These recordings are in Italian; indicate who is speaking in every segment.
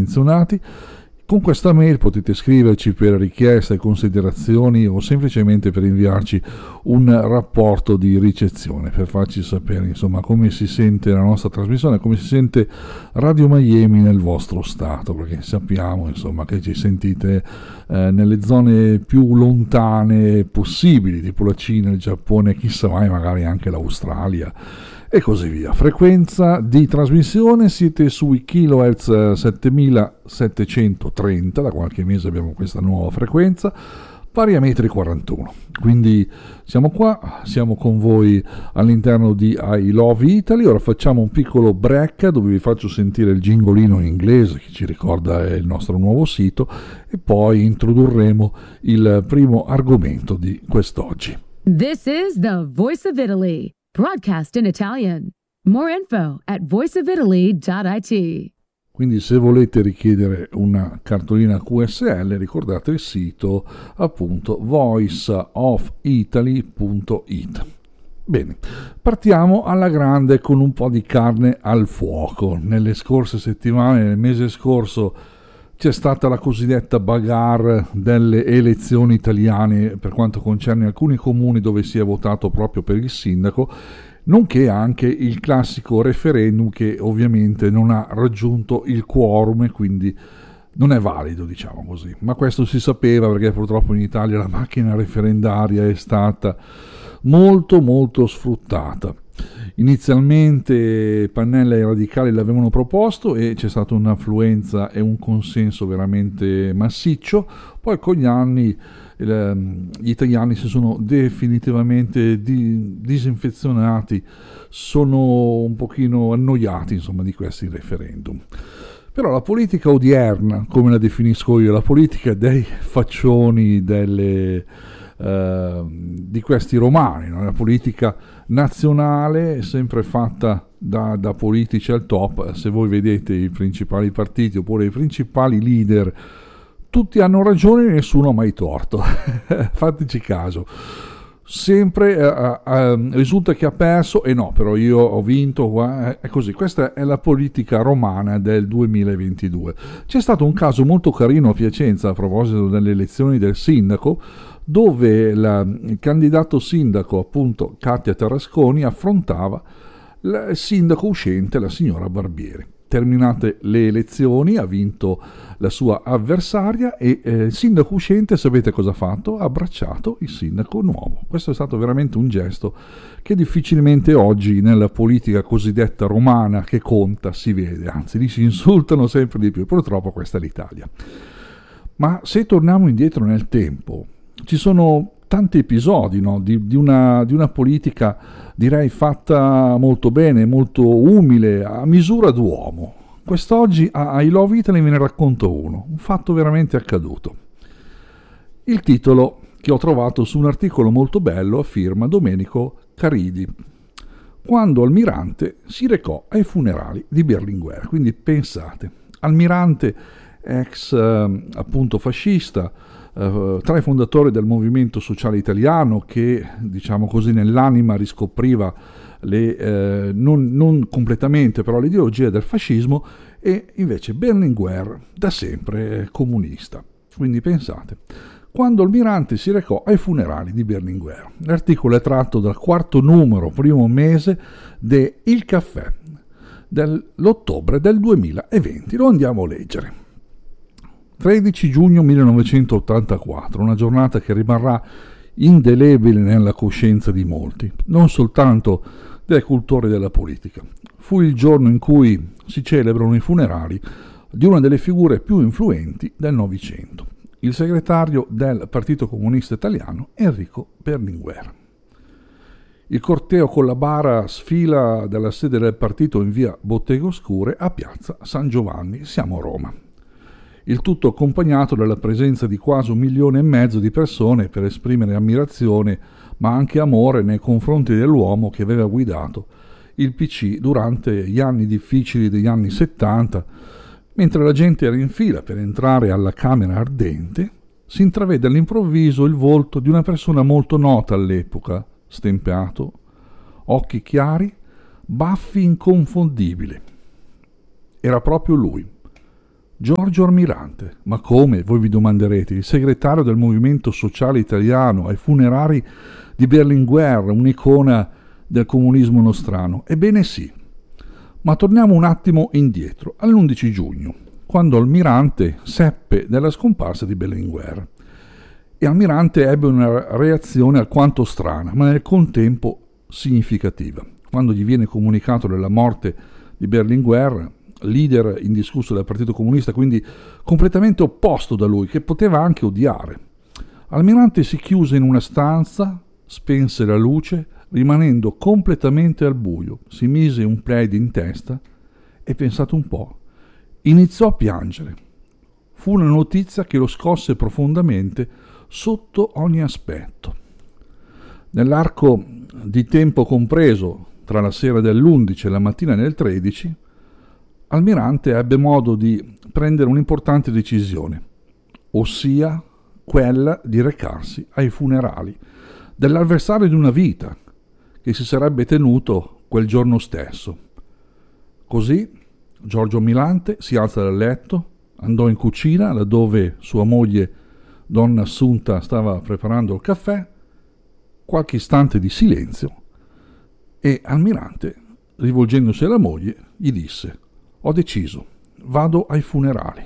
Speaker 1: menzionati. Con questa mail potete scriverci per richieste, considerazioni o semplicemente per inviarci un rapporto di ricezione, per farci sapere insomma come si sente la nostra trasmissione, come si sente Radio Miami nel vostro stato, perché sappiamo insomma che ci sentite nelle zone più lontane possibili, tipo la Cina, il Giappone, chissà mai magari anche l'Australia e così via. Frequenza di trasmissione, siete sui kHz 7730, da qualche mese abbiamo questa nuova frequenza, pari a metri 41. Quindi siamo qua, siamo con voi all'interno di I Love Italy. Ora facciamo un piccolo break dove vi faccio sentire il gingolino in inglese che ci ricorda il nostro nuovo sito e poi introdurremo il primo argomento di quest'oggi.
Speaker 2: This is the Voice of Italy. Broadcast in Italian. More info at voiceofitaly.it.
Speaker 1: Quindi se volete richiedere una cartolina QSL ricordate il sito appunto voiceofitaly.it. Bene, partiamo alla grande con un po' di carne al fuoco. Nelle scorse settimane, nel mese scorso, c'è stata la cosiddetta bagarre delle elezioni italiane per quanto concerne alcuni comuni dove si è votato proprio per il sindaco, nonché anche il classico referendum che ovviamente non ha raggiunto il quorum e quindi non è valido, diciamo così. Ma questo si sapeva perché purtroppo in Italia la macchina referendaria è stata molto sfruttata. Inizialmente Pannella e i radicali l'avevano proposto e c'è stata un'affluenza e un consenso veramente massiccio, poi con gli anni gli italiani si sono definitivamente disinfezionati, sono un pochino annoiati insomma di questi referendum. Però la politica odierna, come la definisco io, la politica dei faccioni di questi romani, no? La politica nazionale è sempre fatta da politici al top. Se voi vedete i principali partiti oppure i principali leader, tutti hanno ragione e nessuno ha mai torto. Fateci caso, sempre risulta che ha perso e no, però io ho vinto, è così. Questa è la politica romana del 2022. C'è stato un caso molto carino a Piacenza a proposito delle elezioni del sindaco, dove il candidato sindaco, appunto Katia Tarasconi, affrontava il sindaco uscente, la signora Barbieri. Terminate le elezioni, ha vinto la sua avversaria e il sindaco uscente, sapete cosa ha fatto? Ha abbracciato il sindaco nuovo. Questo è stato veramente un gesto che difficilmente oggi nella politica cosiddetta romana che conta si vede, anzi li si insultano sempre di più. Purtroppo questa è l'Italia. Ma se torniamo indietro nel tempo, ci sono tanti episodi, no? di una politica direi fatta molto bene, molto umile, a misura d'uomo. Quest'oggi a I Love Italy ve ne racconto uno, un fatto veramente accaduto. Il titolo che ho trovato su un articolo molto bello a firma Domenico Caridi, quando Almirante si recò ai funerali di Berlinguer. Quindi pensate, Almirante ex appunto fascista, tra i fondatori del movimento sociale italiano che, diciamo così, nell'anima riscopriva non completamente però l'ideologia del fascismo, e invece Berlinguer da sempre comunista. Quindi pensate, quando Almirante si recò ai funerali di Berlinguer. L'articolo è tratto dal 4º numero, primo mese de Il Caffè dell'ottobre del 2020. Lo andiamo a leggere. 13 giugno 1984, una giornata che rimarrà indelebile nella coscienza di molti, non soltanto dei cultori della politica. Fu il giorno in cui si celebrano i funerali di una delle figure più influenti del Novecento, il segretario del Partito Comunista Italiano Enrico Berlinguer. Il corteo con la bara sfila dalla sede del partito in via Botteghe Oscure a piazza San Giovanni, siamo a Roma. Il tutto accompagnato dalla presenza di quasi 1,5 milioni di persone per esprimere ammirazione, ma anche amore nei confronti dell'uomo che aveva guidato il PC durante gli anni difficili degli anni 70. Mentre la gente era in fila per entrare alla Camera Ardente, si intravede all'improvviso il volto di una persona molto nota all'epoca, stempiato, occhi chiari, baffi inconfondibili. Era proprio lui, Giorgio Almirante, ma come, voi vi domanderete, il segretario del Movimento Sociale Italiano ai funerali di Berlinguer, un'icona del comunismo nostrano? Ebbene sì, ma torniamo un attimo indietro, all'11 giugno, quando Almirante seppe della scomparsa di Berlinguer. E Almirante ebbe una reazione alquanto strana, ma nel contempo significativa. Quando gli viene comunicato della morte di Berlinguer, leader indiscusso del Partito Comunista, quindi completamente opposto da lui, che poteva anche odiare, Almirante si chiuse in una stanza, spense la luce, rimanendo completamente al buio, si mise un plaid in testa e, pensate un po', iniziò a piangere. Fu una notizia che lo scosse profondamente sotto ogni aspetto. Nell'arco di tempo compreso tra la sera dell'11 e la mattina del 13, Almirante ebbe modo di prendere un'importante decisione, ossia quella di recarsi ai funerali dell'avversario di una vita che si sarebbe tenuto quel giorno stesso. Così Giorgio Almirante si alza dal letto, andò in cucina laddove sua moglie, donna Assunta, stava preparando il caffè, qualche istante di silenzio, e Almirante, rivolgendosi alla moglie, gli disse: «Ho deciso, vado ai funerali».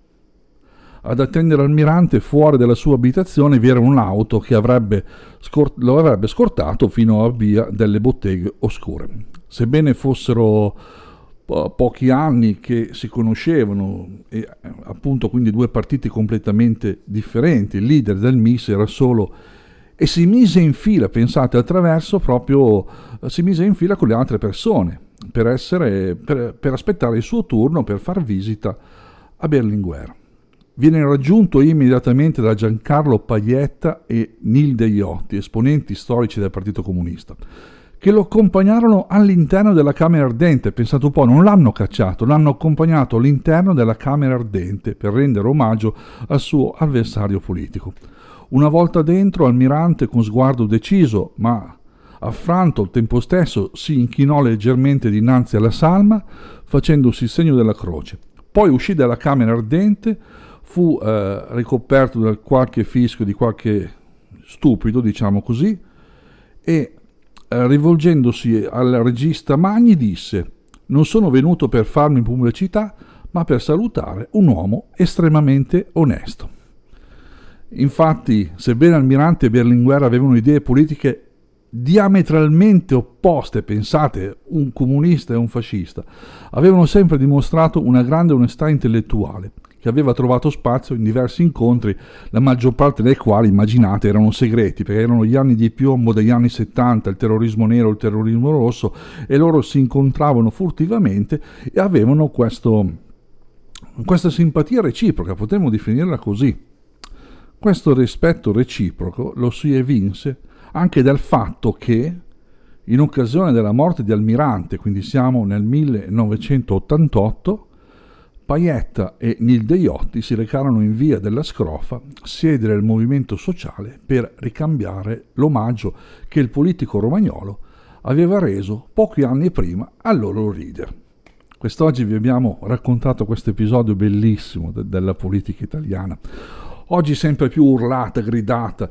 Speaker 1: Ad attendere Almirante fuori dalla sua abitazione vi era un'auto che lo avrebbe scortato fino alla via delle Botteghe Oscure. Sebbene fossero pochi anni che si conoscevano, e appunto quindi due partiti completamente differenti, il leader del MIS era solo, e si mise in fila, pensate, attraverso proprio, si mise in fila con le altre persone per aspettare il suo turno per far visita a Berlinguer. Viene raggiunto immediatamente da Giancarlo Pajetta e Nilde Iotti, esponenti storici del Partito Comunista, che lo accompagnarono all'interno della Camera Ardente. Pensate un po', non l'hanno cacciato, l'hanno accompagnato all'interno della Camera Ardente per rendere omaggio al suo avversario politico. Una volta dentro, Almirante, con sguardo deciso ma affranto al tempo stesso, si inchinò leggermente dinanzi alla salma, facendosi il segno della croce. Poi uscì dalla Camera Ardente, fu ricoperto da qualche fischio di qualche stupido, diciamo così, e rivolgendosi al regista Magni disse: «Non sono venuto per farmi pubblicità, ma per salutare un uomo estremamente onesto». Infatti, sebbene Almirante e Berlinguer avevano idee politiche diametralmente opposte, pensate, un comunista e un fascista, avevano sempre dimostrato una grande onestà intellettuale, che aveva trovato spazio in diversi incontri, la maggior parte dei quali, immaginate, erano segreti, perché erano gli anni di piombo degli anni 70, il terrorismo nero, il terrorismo rosso, e loro si incontravano furtivamente e avevano questa simpatia reciproca, potremmo definirla così. Questo rispetto reciproco lo si evinse anche dal fatto che, in occasione della morte di Almirante, quindi siamo nel 1988, Pajetta e Nilde Iotti si recarono in via della Scrofa, sede del Movimento Sociale, per ricambiare l'omaggio che il politico romagnolo aveva reso pochi anni prima al loro leader. Quest'oggi vi abbiamo raccontato questo episodio bellissimo della politica italiana. Oggi sempre più urlata, gridata,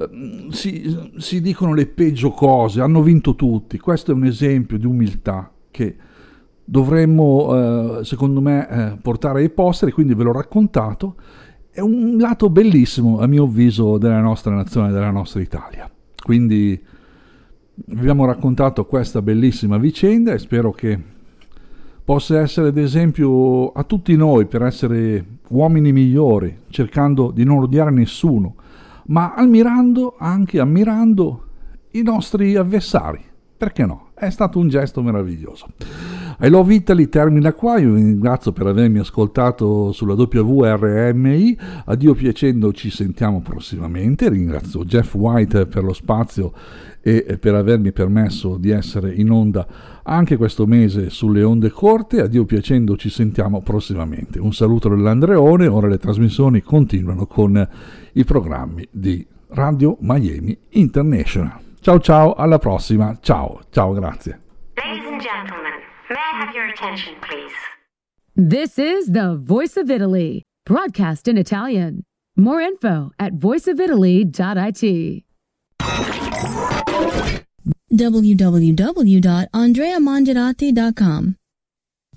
Speaker 1: si dicono le peggio cose, hanno vinto tutti. Questo è un esempio di umiltà che dovremmo, secondo me, portare ai posteri, quindi ve l'ho raccontato. È un lato bellissimo, a mio avviso, della nostra nazione, della nostra Italia. Quindi vi abbiamo raccontato questa bellissima vicenda e spero che possa essere d'esempio a tutti noi per essere uomini migliori, cercando di non odiare nessuno, ma ammirando i nostri avversari. Perché no? È stato un gesto meraviglioso. I Love Italy termina qua, io vi ringrazio per avermi ascoltato sulla WRMI, addio piacendo, ci sentiamo prossimamente, ringrazio Jeff White per lo spazio e per avermi permesso di essere in onda anche questo mese sulle onde corte, addio piacendo, ci sentiamo prossimamente. Un saluto dall'Andreone, ora le trasmissioni continuano con i programmi di Radio Miami International. Ciao ciao, alla prossima, ciao, grazie.
Speaker 3: Ladies and gentlemen, may I have your attention, please?
Speaker 2: This is the Voice of Italy, broadcast in Italian. More info at voiceofitaly.it.
Speaker 3: www.andreamangiarati.com